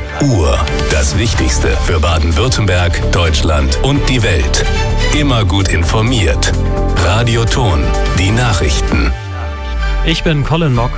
Uhr. Das Wichtigste für Baden-Württemberg, Deutschland und die Welt. Immer gut informiert. Radio Ton, die Nachrichten. Ich bin Colin Mock.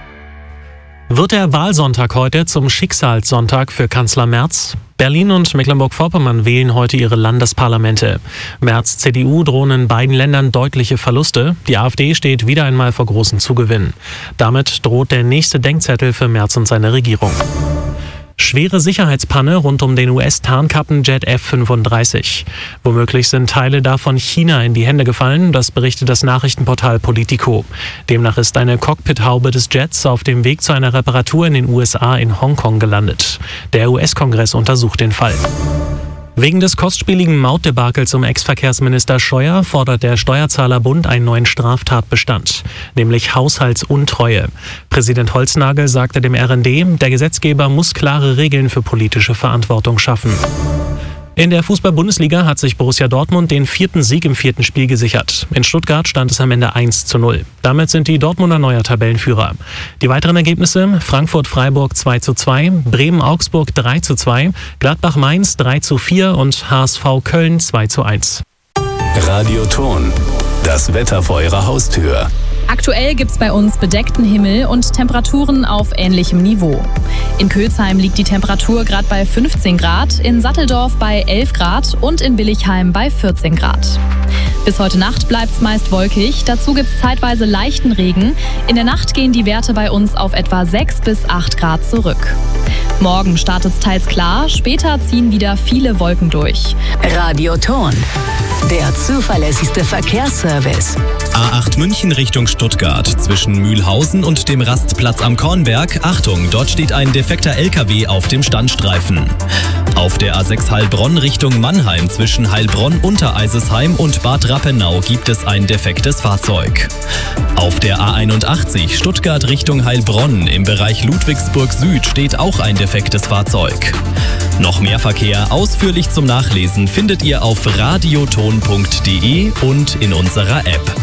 Wird der Wahlsonntag heute zum Schicksalssonntag für Kanzler Merz? Berlin und Mecklenburg-Vorpommern wählen heute ihre Landesparlamente. Merz' CDU drohen in beiden Ländern deutliche Verluste. Die AfD steht wieder einmal vor großen Zugewinnen. Damit droht der nächste Denkzettel für Merz und seine Regierung. Schwere Sicherheitspanne rund um den US-Tarnkappenjet F-35. Womöglich sind Teile davon China in die Hände gefallen, das berichtet das Nachrichtenportal Politico. Demnach ist eine Cockpithaube des Jets auf dem Weg zu einer Reparatur in den USA in Hongkong gelandet. Der US-Kongress untersucht den Fall. Wegen des kostspieligen Mautdebakels um Ex-Verkehrsminister Scheuer fordert der Steuerzahlerbund einen neuen Straftatbestand, nämlich Haushaltsuntreue. Präsident Holznagel sagte dem RND, der Gesetzgeber muss klare Regeln für politische Verantwortung schaffen. In der Fußball-Bundesliga hat sich Borussia Dortmund den 4. Sieg im 4. Spiel gesichert. In Stuttgart stand es am Ende 1:0. Damit sind die Dortmunder neuer Tabellenführer. Die weiteren Ergebnisse: Frankfurt-Freiburg 2:2, Bremen-Augsburg 3:2, Gladbach-Mainz 3:4 und HSV Köln 2:1. Radio Ton, das Wetter vor Ihrer Haustür. Aktuell gibt's bei uns bedeckten Himmel und Temperaturen auf ähnlichem Niveau. In Kölsheim liegt die Temperatur gerade bei 15 Grad, in Satteldorf bei 11 Grad und in Billichheim bei 14 Grad. Bis heute Nacht bleibt's meist wolkig, dazu gibt's zeitweise leichten Regen. In der Nacht gehen die Werte bei uns auf etwa 6 bis 8 Grad zurück. Morgen startet's teils klar, später ziehen wieder viele Wolken durch. Radio Ton, der zuverlässigste Verkehrsservice. A8 München Richtung Stuttgart. Zwischen Mühlhausen und dem Rastplatz am Kornberg. Achtung, dort steht ein defekter LKW auf dem Standstreifen. Auf der A6 Heilbronn Richtung Mannheim zwischen Heilbronn, Untereisesheim und Bad Rappenau gibt es ein defektes Fahrzeug. Auf der A81 Stuttgart Richtung Heilbronn im Bereich Ludwigsburg Süd steht auch ein defektes Fahrzeug. Noch mehr Verkehr ausführlich zum Nachlesen findet ihr auf radioton.de und in unserer App.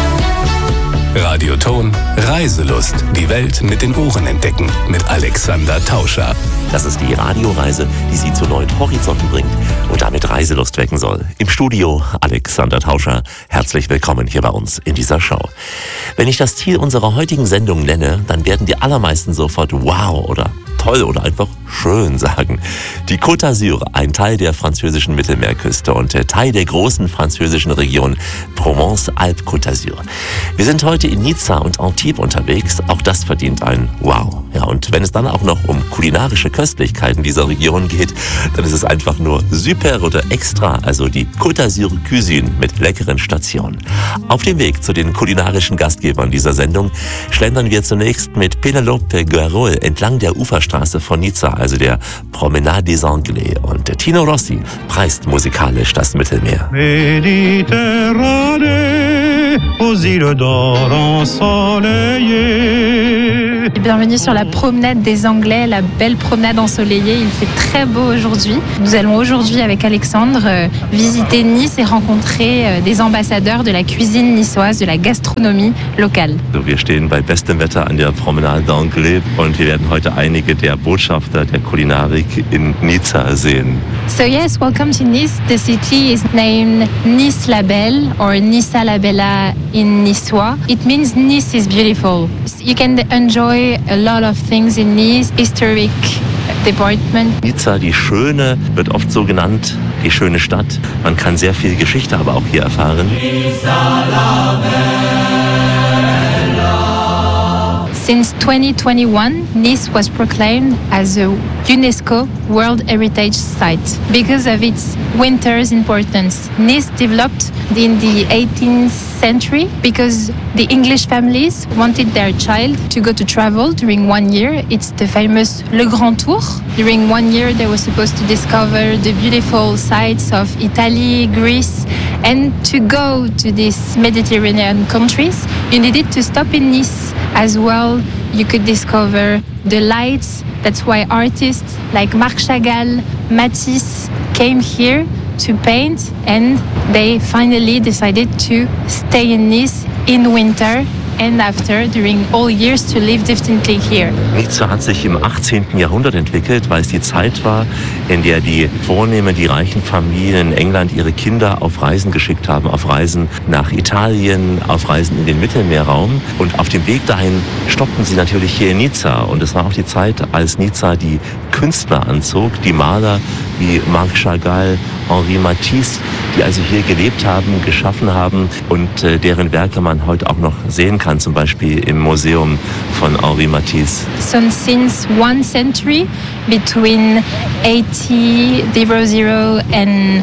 Radio Ton, Reiselust. Die Welt mit den Ohren entdecken. Mit Alexander Tauscher. Das ist die Radioreise, die Sie zu neuen Horizonten bringt und damit Reiselust wecken soll. Im Studio Alexander Tauscher. Herzlich willkommen hier bei uns in dieser Show. Wenn ich das Ziel unserer heutigen Sendung nenne, dann werden die allermeisten sofort wow oder toll oder einfach schön sagen. Die Côte d'Azur, ein Teil der französischen Mittelmeerküste und Teil der großen französischen Region Provence-Alpes-Côte d'Azur. Wir sind heute in Nizza und Antibes unterwegs. Auch das verdient ein Wow. Ja, und wenn es dann auch noch um kulinarische Köstlichkeiten dieser Region geht, dann ist es einfach nur super oder extra, also die Côte d'Azur Cuisine mit leckeren Stationen. Auf dem Weg zu den kulinarischen Gastgebern dieser Sendung schlendern wir zunächst mit Penelope Guerrol entlang der Uferstraße von Nizza, also der Promenade des Anglais. Und Tino Rossi preist musikalisch das Mittelmeer. Méditerranée, aux îles d'or ensoleillées. Bienvenue sur la promenade des Anglais, la belle promenade ensoleillée. Il fait très beau aujourd'hui. Nous allons aujourd'hui avec Alexandre visiter Nice et rencontrer des ambassadeurs de la cuisine niçoise, de la gastronomie locale. Wir stehen bei bestem Wetter an der Promenade des Anglais und wir werden heute einige der Botschafter der Kulinarik in Nizza sehen. So yes, welcome to Nice. The city is named Nice la Belle or Nizza la Bella in Niçois. It means Nice is beautiful. You can enjoy a lot of things in Nice, historic department. Nizza, die Schöne, wird oft so genannt, die schöne Stadt. Man kann sehr viel Geschichte aber auch hier erfahren. Since 2021, Nice was proclaimed as a UNESCO World Heritage Site because of its winter's importance. Nice developed in the 18th century because the English families wanted their child to go to travel during 1 year. It's the famous Le Grand Tour. During 1 year, they were supposed to discover the beautiful sights of Italy, Greece, and to go to these Mediterranean countries, you needed to stop in Nice. As well, you could discover the lights. That's why artists like Marc Chagall, Matisse came here to paint, and they finally decided to stay in Nice in winter and after during all years to live distinctly here. Nizza hat sich im 18. Jahrhundert entwickelt, weil es die Zeit war, in der die Vornehmen, die reichen Familien in England ihre Kinder auf Reisen geschickt haben, auf Reisen nach Italien, auf Reisen in den Mittelmeerraum. Und auf dem Weg dahin stoppten sie natürlich hier in Nizza. Und es war auch die Zeit, als Nizza die Künstler anzog, die Maler wie Marc Chagall, Henri Matisse, die also hier gelebt haben, geschaffen haben und deren Werke man heute auch noch sehen kann, zum Beispiel im Museum von Henri Matisse. So since 1 century, between 1800 and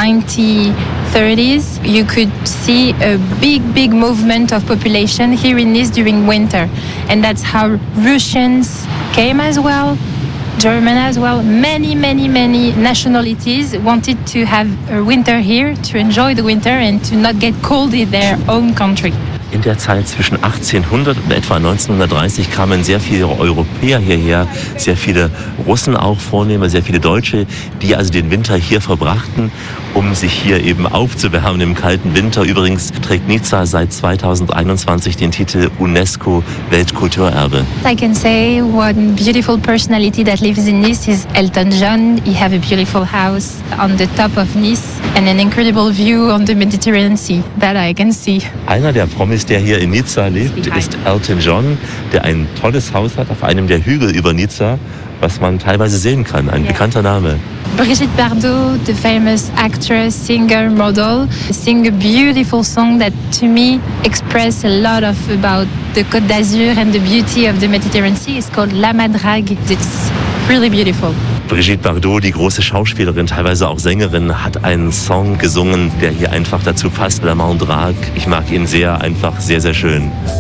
1930s, you could see a big movement of population here in Nice during winter. And that's how Russians came as well, German as well. Many nationalities wanted to have a winter here, to enjoy the winter and to not get cold in their own country. In der Zeit zwischen 1800 und etwa 1930 kamen sehr viele Europäer hierher, sehr viele Russen auch, Vornehmer, sehr viele Deutsche, die also den Winter hier verbrachten, um sich hier eben aufzuwärmen im kalten Winter. Übrigens trägt Nizza seit 2021 den Titel UNESCO Weltkulturerbe. I can say one beautiful personality that lives in Nice is Elton John. He have a beautiful house on the top of Nice and an incredible view on the Mediterranean Sea that I can see. Einer der Promis, der hier in Nizza lebt, ist Elton John, der ein tolles Haus hat auf einem der Hügel über Nizza, was man teilweise sehen kann. Ein bekannter Name. Brigitte Bardot, the famous actress, singer, model, sing a beautiful song that to me express a lot about the Côte d'Azur and the beauty of the Mediterranean Sea. It's called La Madrague. It's really beautiful. Brigitte Bardot, die große Schauspielerin, teilweise auch Sängerin, hat einen Song gesungen, der hier einfach dazu passt, La Madrague. Ich mag ihn sehr, einfach sehr schön.